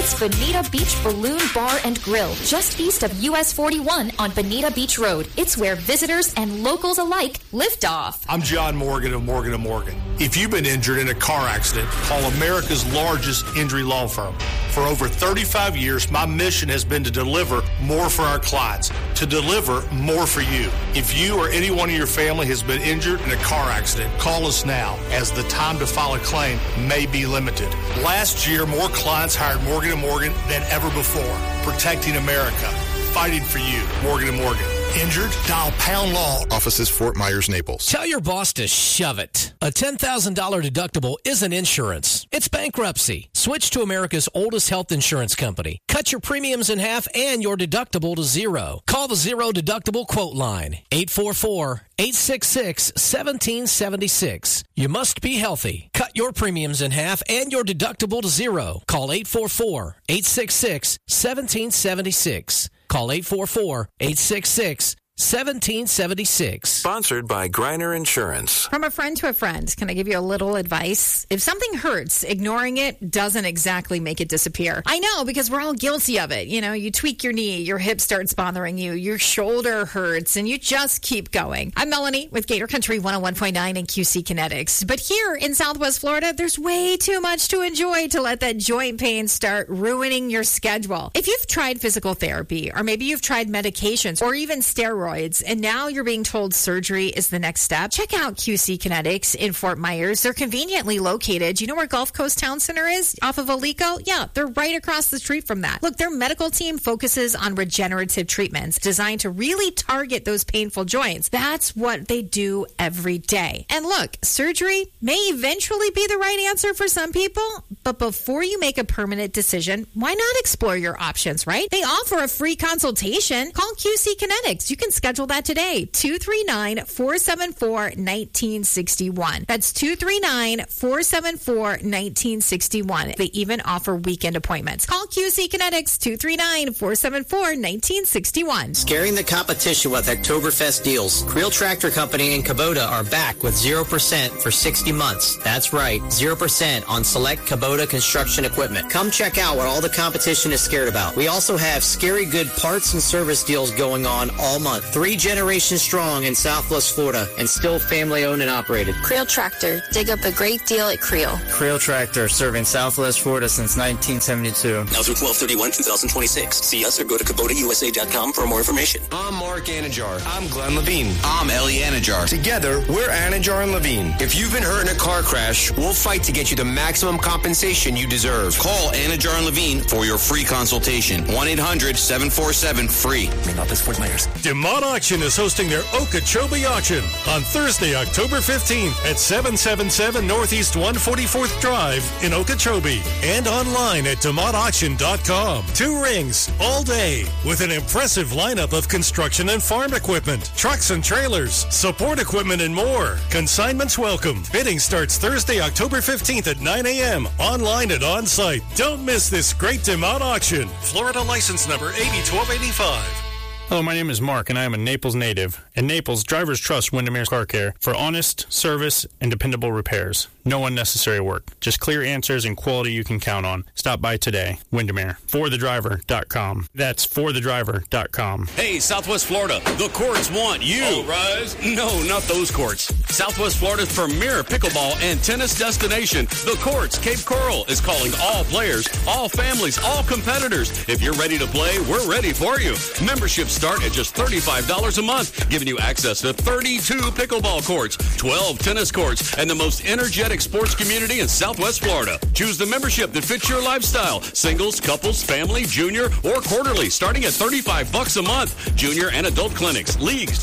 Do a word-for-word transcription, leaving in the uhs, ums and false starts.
is Bonita Beach Balloon Bar and Grill, just east of U S forty-one on Bonita Beach Road. It's where visitors and locals alike lift off. I'm John Morgan of Morgan and Morgan. If you've been injured in a car accident, call America's largest injury law firm. For over thirty-five years, my mission has been to deliver more for our clients, to deliver more for you. If you or anyone in your family has been injured in a car accident, call us now, as the time to file a claim may be limited. Last year, more clients hired Morgan and Morgan than ever before. Protecting America. Fighting for you. Morgan and Morgan. Injured? Dial Pound Law. Offices Fort Myers, Naples. Tell your boss to shove it. A ten thousand dollars deductible isn't insurance. It's bankruptcy. Switch to America's oldest health insurance company. Cut your premiums in half and your deductible to zero. Call the Zero Deductible Quote Line. eight four four, eight six six, one seven seven six. You must be healthy. Cut your premiums in half and your deductible to zero. Call eight four four, eight six six, one seven seven six. Call eight four four, eight six six, one seven seven six. Sponsored by Griner Insurance. From a friend to a friend, can I give you a little advice? If something hurts, ignoring it doesn't exactly make it disappear. I know, because we're all guilty of it. You know, you tweak your knee, your hip starts bothering you, your shoulder hurts, and you just keep going. I'm Melanie with Gator Country one oh one point nine and Q C Kinetics. But here in Southwest Florida, there's way too much to enjoy to let that joint pain start ruining your schedule. If you've tried physical therapy, or maybe you've tried medications, or even steroids, and now you're being told surgery is the next step, check out Q C Kinetics in Fort Myers. They're conveniently located. Do you know where Gulf Coast Town Center is? Off of Alico? Yeah, they're right across the street from that. Look, their medical team focuses on regenerative treatments designed to really target those painful joints. That's what they do every day. And look, surgery may eventually be the right answer for some people, but before you make a permanent decision, why not explore your options, right? They offer a free consultation. Call Q C Kinetics. You can schedule that today. two three nine, four seven four, one nine six one. That's two three nine, four seven four, one nine six one. They even offer weekend appointments. Call Q C Kinetics, two three nine, four seven four, one nine six one. Scaring the competition with Oktoberfest deals. Creel Tractor Company and Kubota are back with zero percent for sixty months. That's right, zero percent on select Kubota construction equipment. Come check out what all the competition is scared about. We also have scary good parts and service deals going on all month. Three generations strong in Southwest Florida and still family owned and operated. Creel Tractor. Dig up a great deal at Creel. Creel Tractor, serving Southwest Florida since nineteen seventy-two. Now through twelve thirty-one twenty twenty-six. See us or go to Kubota U S A dot com for more information. I'm Mark Anajar. I'm Glenn Levine. I'm Ellie Anajar. Together, we're Anajar and Levine. If you've been hurt in a car crash, we'll fight to get you the maximum compensation you deserve. Call Anajar and Levine for your free consultation. one eight hundred, seven four seven, free. Main office, Fort Myers. DeMont Auction is hosting their Okeechobee auction on Thursday, October fifteenth at seven seventy-seven Northeast one hundred forty-fourth Drive in Okeechobee and online at demont auction dot com. Two rings all day with an impressive lineup of construction and farm equipment, trucks and trailers, support equipment, and more. Consignments welcome. Bidding starts Thursday, October fifteenth at nine a.m. online and on site. Don't miss this great DeMont auction. Florida license number eighty twelve eighty-five. Hello, my name is Mark, and I am a Naples native. In Naples, drivers trust Windermere Car Care for honest service and dependable repairs. No unnecessary work. Just clear answers and quality you can count on. Stop by today. Windermere. for the driver dot com. That's for the driver dot com. Hey, Southwest Florida, the courts want you. All rise. No, not those courts. Southwest Florida's premier pickleball and tennis destination, the Courts Cape Coral, is calling all players, all families, all competitors. If you're ready to play, we're ready for you. Memberships start at just thirty-five dollars a month, giving you access to thirty-two pickleball courts, twelve tennis courts, and the most energetic sports community in Southwest Florida. Choose the membership that fits your lifestyle. Singles, couples, family, junior, or quarterly, starting at thirty-five bucks a month. Junior and adult clinics, leagues,